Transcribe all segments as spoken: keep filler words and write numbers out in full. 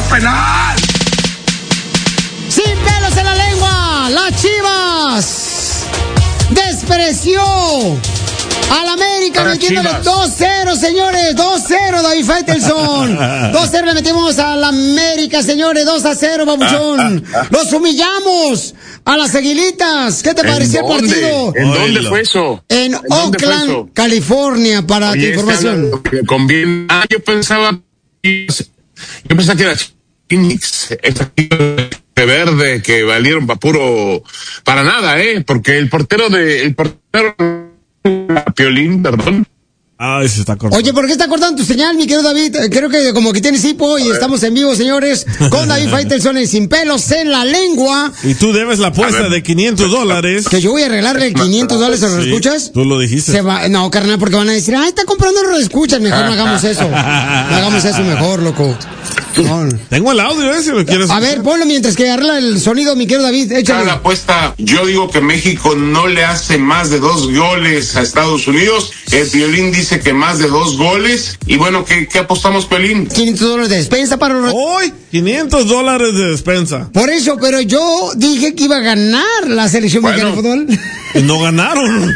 penal. Sin pelos en la lengua, las Chivas despreció al América metiéndole dos cero, señores, dos cero, David Faitelson. dos cero le metimos al América, señores, dos a cero, babuchón. Los humillamos a las Aguilitas. ¿Qué te pareció el partido? ¿En dónde fue eso? En Oakland, California, para Oye, tu información. Esta, conviene. Ah, yo pensaba, yo pensaba que era Phoenix, de verde, que valieron para puro, para nada, eh, porque el portero de, el portero Piolín, perdón. Ay, se está cortando. Oye, ¿por qué está cortando tu señal, mi querido David? Creo que como que tienes hipo y estamos en vivo, señores, con David Faitelson en Sin Pelos en la Lengua. Y tú debes la apuesta de quinientos dólares. Que yo voy a arreglarle quinientos dólares a los sí, escuchas. Tú lo dijiste. Se va, no, carnal, porque van a decir, ay, está comprando los escuchas. Mejor no hagamos eso. No hagamos eso mejor, loco. No. Tengo el audio, eh, si lo quieres. A ver, ponlo mientras que arregla el sonido, mi querido David. Échale. La apuesta, yo digo que México no le hace más de dos goles a Estados Unidos. El Piolín dice que más de dos goles. Y bueno, ¿qué, qué apostamos, Piolín? quinientos dólares de despensa para los... Hoy, quinientos dólares de despensa. Por eso, pero yo dije que iba a ganar la selección bueno, mexicana de fútbol. Y no ganaron.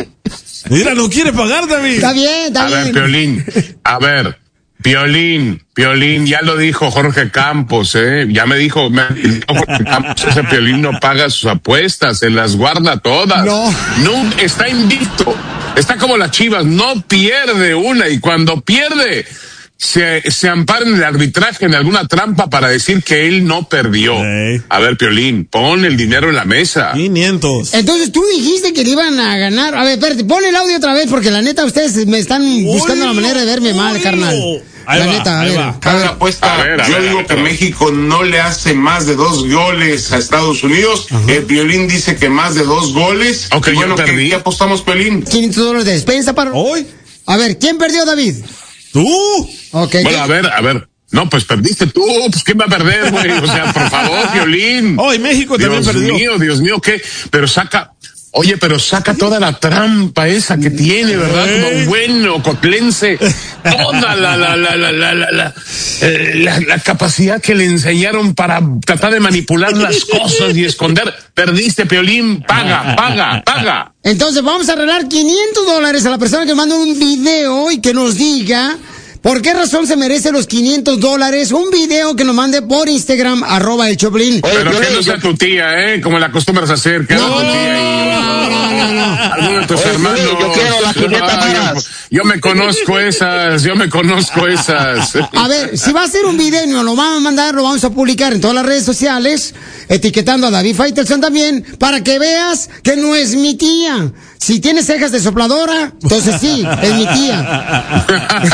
Mira, no quiere pagar, David. Está bien, está a bien. A ver, Piolín, a ver. Piolín, Piolín, ya lo dijo Jorge Campos, eh, ya me dijo, me dijo Jorge Campos, ese Piolín no paga sus apuestas, se las guarda todas. No. No, está invicto, está como las Chivas, no pierde una, y cuando pierde, se, se ampara en el arbitraje, en alguna trampa para decir que él no perdió. Sí. A ver, Piolín, pon el dinero en la mesa. quinientos. Entonces tú dijiste que le iban a ganar. A ver, espérate, pon el audio otra vez porque la neta ustedes me están buscando la manera de verme mal, carnal. Ahí la va, neta, a ahí ver. va. A ver. Apuesta, a ver, a yo ver, digo ver, que México no le hace más de dos goles a Estados Unidos. Uh-huh. El Piolín dice que más de dos goles. Ok, y bueno, ¿qué, ¿qué apostamos, Piolín? quinientos dólares de despensa para... ¿Hoy? A ver, ¿quién perdió, David? ¿Tú? Okay, bueno, a ver, a ver. No, pues perdiste tú, pues ¿quién va a perder, güey? O sea, por favor, Piolín. Hoy México también Dios perdió. Dios mío, Dios mío, ¿qué? Pero saca... Oye, pero saca toda la trampa esa que tiene, ¿verdad? Como bueno, cotlense. Toda la, la, la, la, la, la, la, eh, la, la capacidad que le enseñaron para tratar de manipular las cosas y esconder. Perdiste, Piolín. Paga, paga, paga. Entonces vamos a arreglar quinientos dólares a la persona que manda un video y que nos diga por qué razón se merece los quinientos dólares. Un video que nos mande por Instagram, arroba el Choplin. Pero que no sea tu tía, ¿eh? Como la acostumbras a hacer. Que no, no, tu tía y... no, no, no. Alguno de tus Oye, hermanos. Yo quiero la quinieta más. Yo, yo me conozco esas, yo me conozco esas. A ver, si va a ser un video y nos lo vamos a mandar, lo vamos a publicar en todas las redes sociales, etiquetando a David Faitelson también, para que veas que no es mi tía. Si tiene cejas de sopladora, entonces sí, es mi tía.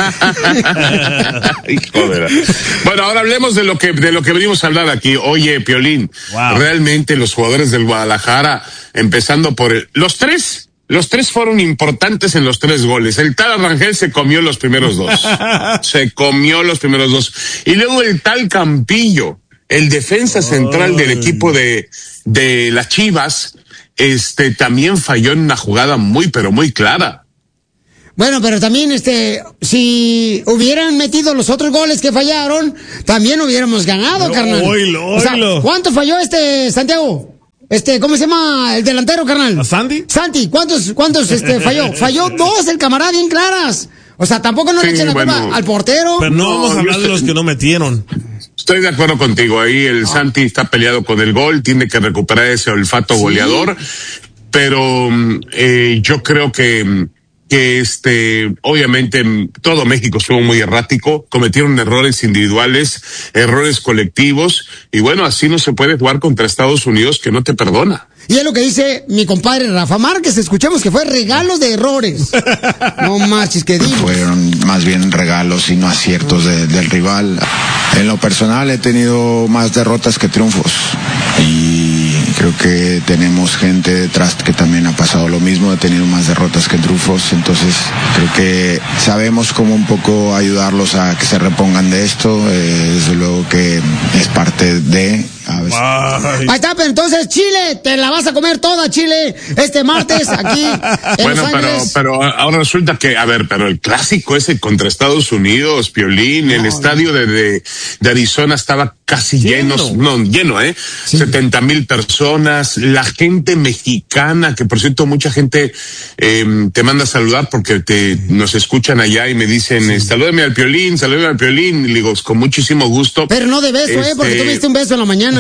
Bueno, ahora hablemos de lo que de lo que venimos a hablar aquí. Oye, Piolín, wow. Realmente los jugadores del Guadalajara, empezando por el, los tres, los tres fueron importantes en los tres goles. El tal Rangel se comió los primeros dos, se comió los primeros dos, y luego el tal Campillo, el defensa central del equipo de de las Chivas, este también falló en una jugada muy pero muy clara. Bueno, pero también, este, si hubieran metido los otros goles que fallaron, también hubiéramos ganado, no, carnal. Oilo, oilo. O sea, ¿cuánto falló este Santiago? Este, ¿cómo se llama el delantero, carnal? ¿A Santi? Santi, ¿cuántos, cuántos, este, falló? Falló dos el camarada bien claras. O sea, tampoco no sí, le echen la bueno, culpa al portero. Pero no, no vamos a hablar estoy, de los que no metieron. Estoy de acuerdo contigo. Ahí el ah. Santi está peleado con el gol, tiene que recuperar ese olfato sí. goleador. Pero eh, yo creo que que este, obviamente todo México estuvo muy errático, cometieron errores individuales, errores colectivos, y bueno, así no se puede jugar contra Estados Unidos, que no te perdona. Y es lo que dice mi compadre Rafa Márquez, escuchemos que fue regalos de errores. No marches, que digo. Fueron más bien regalos y no aciertos de, del rival. En lo personal he tenido más derrotas que triunfos, y creo que tenemos gente detrás que también ha pasado lo mismo, ha tenido más derrotas que triunfos, entonces creo que sabemos cómo un poco ayudarlos a que se repongan de esto, eh, desde luego que es parte de A veces. Ahí está, pero entonces Chile, te la vas a comer toda, Chile, este martes aquí en Bueno, Los pero, Ángeles. pero ahora resulta que, a ver, pero el clásico ese contra Estados Unidos, Piolín, no, el estadio de, de, de Arizona estaba casi lleno, lleno no, lleno, ¿eh? Sí. setenta mil personas, la gente mexicana, que por cierto mucha gente eh, te manda a saludar porque te nos escuchan allá y me dicen, sí. salúdame al Piolín, salúdame al Piolín, y le digo, con muchísimo gusto. Pero no de beso, este, ¿eh? Porque tú me diste un beso en la mañana.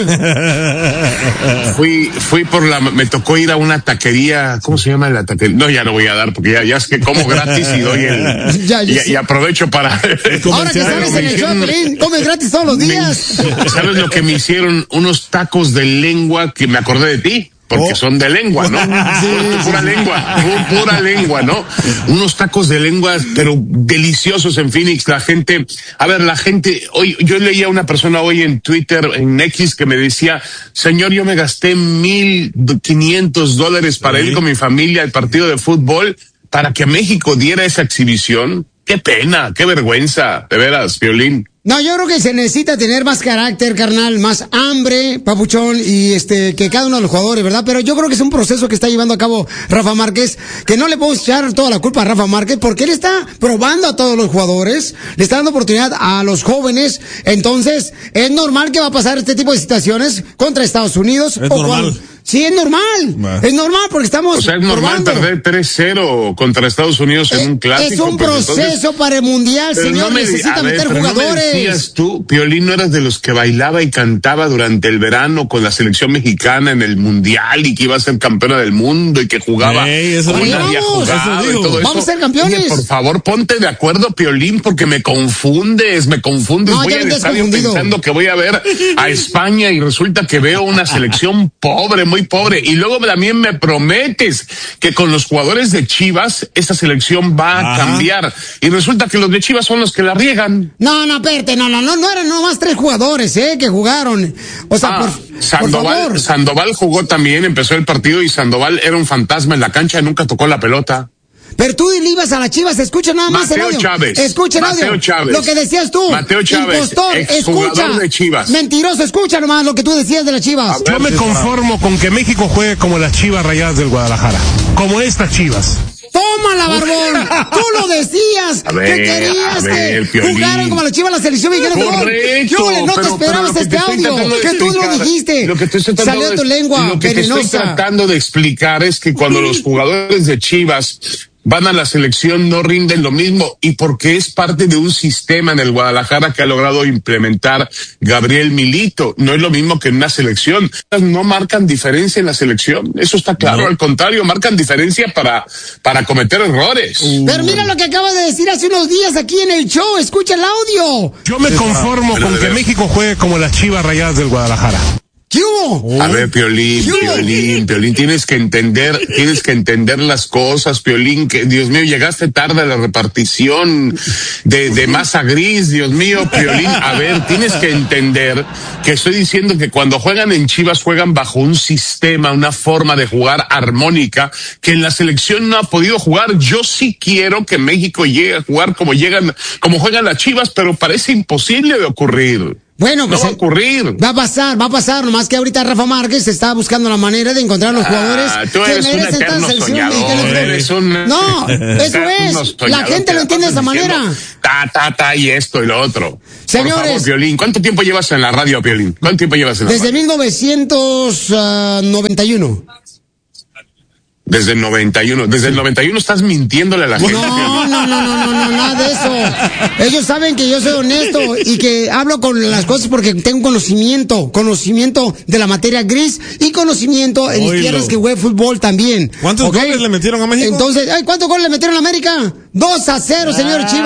Fui, fui por la, me tocó ir a una taquería, ¿cómo se llama la taquería? No, ya no voy a dar, porque ya, ya es que como gratis y doy el, ya, y, y aprovecho para. Ahora que sales en el show, Piolín, comes gratis todos los días. Me, ¿sabes lo que me hicieron? Unos tacos de lengua que me acordé de ti. Porque oh. son de lengua, ¿no? Sí, pura sí. lengua, pura lengua, ¿no? Unos tacos de lengua, pero deliciosos en Phoenix. La gente, a ver, la gente, hoy, yo leía a una persona hoy en Twitter, en X, que me decía, señor, yo me gasté mil quinientos dólares para sí. ir con mi familia al partido de fútbol para que México diera esa exhibición. Qué pena, qué vergüenza, de veras, Piolín. No, yo creo que se necesita tener más carácter, carnal, más hambre, papuchón, y este, que cada uno de los jugadores, ¿verdad? Pero yo creo que es un proceso que está llevando a cabo Rafa Márquez, que no le puedo echar toda la culpa a Rafa Márquez, porque él está probando a todos los jugadores, le está dando oportunidad a los jóvenes, entonces, es normal que va a pasar este tipo de situaciones contra Estados Unidos. Es o normal. Cuando, sí, es normal, bah. es normal, porque estamos O sea, es normal probando. perder tres cero contra Estados Unidos en eh, un clásico. Es un proceso entonces, para el Mundial, señor, no me, necesita ver, meter jugadores. No me decías tú, Piolín, no eras de los que bailaba y cantaba durante el verano con la selección mexicana en el Mundial y que iba a ser campeona del mundo y que jugaba hey, eso como nadie ha jugado y todo eso. Vamos a ser campeones. Oye, por favor, ponte de acuerdo, Piolín, porque me confundes, me confundes. No, voy al estadio confundido. pensando que voy a ver a España y resulta que veo una selección pobre, muy pobre. Y luego también me prometes que con los jugadores de Chivas esta selección va a Ajá. cambiar. Y resulta que los de Chivas son los que la riegan. No, no, espérate, no, no, no, no eran nomás tres jugadores, eh, que jugaron. O sea, ah, por, Sandoval, por favor. Sandoval jugó también, empezó el partido y Sandoval era un fantasma en la cancha, nunca tocó la pelota. Pero tú le ibas a las Chivas, escucha nada más Mateo el audio. Chávez. Escucha el audio. Mateo Chávez. Lo que decías tú. Mateo Chávez. Impostor, escucha. De Chivas. Mentiroso, escucha nomás lo que tú decías de las Chivas. Yo me conformo con que México juegue como las Chivas Rayadas del Guadalajara. Como estas Chivas. Tómala, barbón. Tú lo decías. A ver, que querías ver, que jugaran como las Chivas la selección mexicana. Correcto. Yo no pero, te esperabas pero este audio. Que tú lo dijiste. Lo que te estoy tratando Salió de tu lengua Lo que venenosa. te estoy tratando de explicar es que cuando los jugadores de Chivas van a la selección no rinden lo mismo y porque es parte de un sistema en el Guadalajara que ha logrado implementar Gabriel Milito. No es lo mismo que en una selección. No marcan diferencia en la selección. Eso está claro. No. Al contrario, marcan diferencia para, para cometer errores. Uh. Pero mira lo que acabas de decir hace unos días aquí en el show. Escucha el audio. Yo me conformo con que México juegue como las Chivas Rayadas del Guadalajara. ¿Qué hubo? A ver, Piolín, Piolín, Piolín, tienes que entender, tienes que entender las cosas, Piolín, que, Dios mío, llegaste tarde a la repartición de, de masa gris, Dios mío, Piolín, a ver, tienes que entender que estoy diciendo que cuando juegan en Chivas juegan bajo un sistema, una forma de jugar armónica, que en la selección no ha podido jugar. Yo sí quiero que México llegue a jugar como llegan, como juegan las Chivas, pero parece imposible de ocurrir. Bueno, pues no va a ocurrir. Va a pasar, va a pasar, nomás que ahorita Rafa Márquez está buscando la manera de encontrar los jugadores ah, tú eres que merecen un eterno soñador, eres un No, eso es. La gente lo entiende de esa manera. Ta, ta, ta, y esto y lo otro. Señores. Por favor, Piolín, ¿cuánto tiempo llevas en la radio, Piolín? ¿Cuánto tiempo llevas en la Desde radio? mil novecientos noventa y uno. Desde el noventa y uno. Desde el noventa y uno estás mintiéndole a la gente. No, no, no, no, no, no, nada de eso. Ellos saben que yo soy honesto y que hablo con las cosas porque tengo conocimiento, conocimiento de la materia gris y conocimiento en mis tierras que jugué fútbol también. ¿Cuántos ¿Okay? goles le metieron a México? Entonces, ay, ¿cuántos goles le metieron a América? dos a cero, señor Chivas.